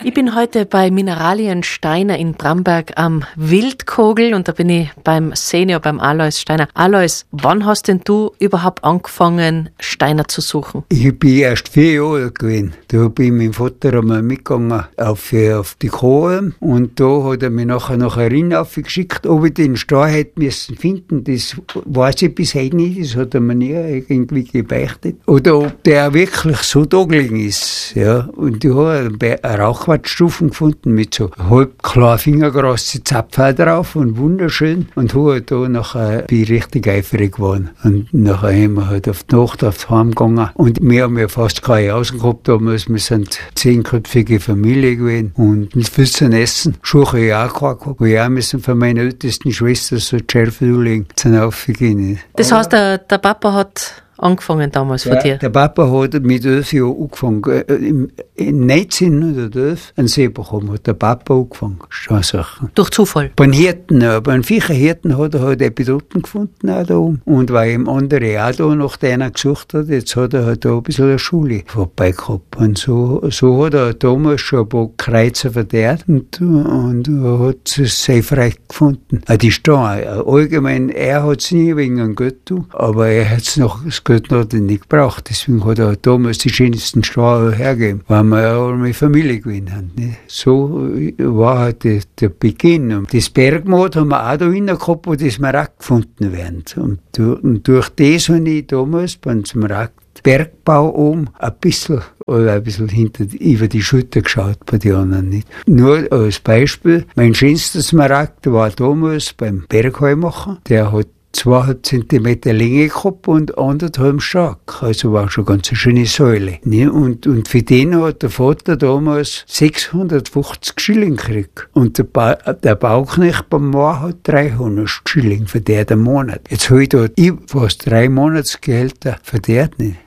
Ich bin heute bei Mineralien Steiner in Bramberg am Wildkogel und da bin ich beim Senior, beim Alois Steiner. Alois, wann hast denn du überhaupt angefangen, Steiner zu suchen? Ich bin erst 4 Jahre alt gewesen. Da bin ich mit meinem Vater einmal mitgegangen auf die Kohle und da hat er mich nachher nach Rinn aufgeschickt, ob ich den Stein hätte müssen finden. Das weiß ich bis heute nicht, das hat er mir nie irgendwie gebeichtet. Oder ob der wirklich so da gelegen ist. Ja. Und ich habe eine Rauchwartstufen gefunden mit so halb klar fingergroße Zapfen drauf und wunderschön. Und habe da nachher bin ich richtig eifrig geworden. Und nachher haben wir halt auf die Nacht aufs Heim gegangen. Und wir haben ja fast keine Außen gehabt damals. Wir sind 10-köpfige Familie gewesen. Und mit viel zu essen. Schuhe habe ich auch gehabt. Weil ich auch müssen von meiner ältesten Schwester so die Schärfe zulegen, sind aufgehen. Das heißt, der Papa hat angefangen damals von dir? Der Papa hat mit 11 Jahren angefangen. In 1911 ein See bekommen hat der Papa angefangen. Steinsachen. Durch Zufall? Bei den Hirten, bei den Viecherhirten hat er halt Epidoten gefunden auch da oben. Und weil ihm andere auch da nach denen gesucht hat, jetzt hat er halt da ein bisschen eine Schule vorbei gehabt. Und so hat er damals schon ein paar Kreuze verdient und hat es sehr frei gefunden. Die Steine, allgemein, er hat es nie wegen einem Geld tun, aber er hat es noch das Geld noch nicht gebraucht. Deswegen hat er damals die schönsten Steine hergegeben, weil wir ja alle mit Familie gewesen haben. Nicht? So war halt der Beginn. Und das Bergmod haben wir auch da hinten gehabt, wo die Smaragd gefunden werden. Und durch das habe ich damals beim Smaragdbergbau oben ein bisschen über die Schulter geschaut bei den anderen. Nicht? Nur als Beispiel, mein schönster Smaragd war damals beim Bergheumacher, der hat 2,5 Zentimeter Länge gehabt und 1,5 stark. Also war schon ganz eine schöne Säule. Ne? Und für den hat der Vater damals 650 Schilling gekriegt. Und der Bauknecht beim Moor hat 300 Schilling verdient im Monat. Jetzt habe ich da fast 3 Monatsgehälter verdient. Nicht?